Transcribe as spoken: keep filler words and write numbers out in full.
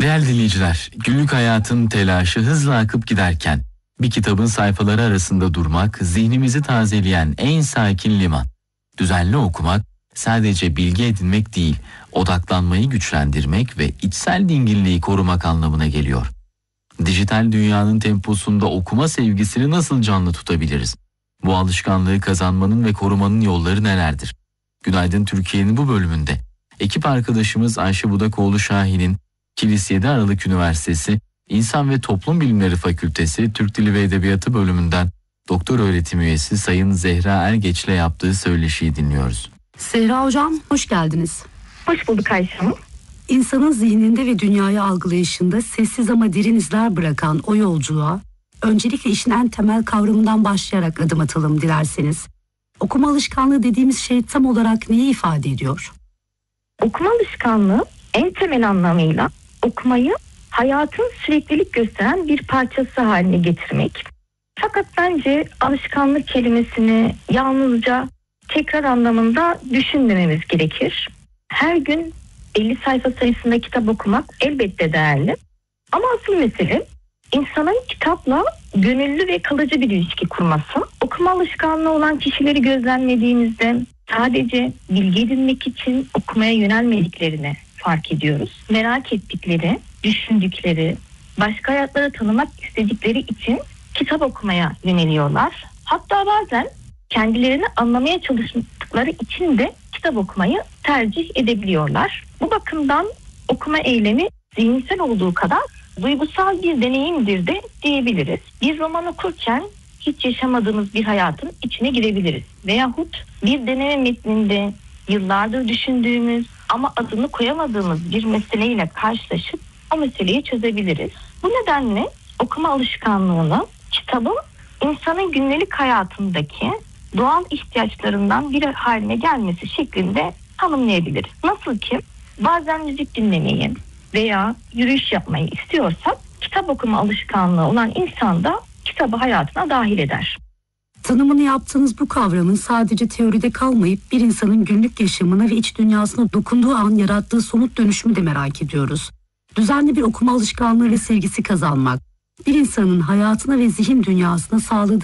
Değerli dinleyiciler, günlük hayatın telaşı hızla akıp giderken bir kitabın sayfaları arasında durmak, zihnimizi tazeleyen en sakin liman. Düzenli okumak, sadece bilgi edinmek değil, odaklanmayı güçlendirmek ve içsel dingilliği korumak anlamına geliyor. Dijital dünyanın temposunda okuma sevgisini nasıl canlı tutabiliriz? Bu alışkanlığı kazanmanın ve korumanın yolları nelerdir? Günaydın Türkiye'nin bu bölümünde ekip arkadaşımız Ayşe Budakoğlu Şahin'in Kilis yedi Aralık Üniversitesi İnsan ve Toplum Bilimleri Fakültesi Türk Dili ve Edebiyatı bölümünden doktor öğretim üyesi Sayın Zehra Ergeç'le yaptığı söyleşiyi dinliyoruz. Zehra Hocam, hoş geldiniz. Hoş bulduk Ayşe Hanım. İnsanın zihninde ve dünyayı algılayışında sessiz ama derin izler bırakan o yolculuğa öncelikle işin en temel kavramından başlayarak adım atalım dilerseniz. Okuma alışkanlığı dediğimiz şey tam olarak neyi ifade ediyor? Okuma alışkanlığı en temel anlamıyla okumayı hayatın süreklilik gösteren bir parçası haline getirmek. Fakat bence alışkanlık kelimesini yalnızca tekrar anlamında düşünmememiz gerekir. Her gün elli sayfa sayısında kitap okumak elbette değerli. Ama asıl mesele insanın kitapla gönüllü ve kalıcı bir ilişki kurması. Okuma alışkanlığı olan kişileri gözlemlediğimizde sadece bilgi edinmek için okumaya yönelmediklerini fark ediyoruz. Merak ettikleri, düşündükleri, başka hayatları tanımak istedikleri için kitap okumaya yöneliyorlar. Hatta bazen kendilerini anlamaya çalıştıkları için de kitap okumayı tercih edebiliyorlar. Bu bakımdan okuma eylemi zihinsel olduğu kadar duygusal bir deneyimdir de diyebiliriz. Bir roman okurken hiç yaşamadığımız bir hayatın içine girebiliriz. Veyahut bir deneme metninde yıllardır düşündüğümüz ama adını koyamadığımız bir meseleyle karşılaşıp o meseleyi çözebiliriz. Bu nedenle okuma alışkanlığını kitabın insanın günlük hayatındaki doğal ihtiyaçlarından biri haline gelmesi şeklinde tanımlayabiliriz. Nasıl ki bazen müzik dinlemeyi veya yürüyüş yapmayı istiyorsak kitap okuma alışkanlığı olan insan da kitabı hayatına dahil eder. Tanımını yaptığınız bu kavramın sadece teoride kalmayıp bir insanın günlük yaşamına ve iç dünyasına dokunduğu an yarattığı somut dönüşümü de merak ediyoruz. Düzenli bir okuma alışkanlığı ve sevgisi kazanmak, bir insanın hayatına ve zihin dünyasına sağladığı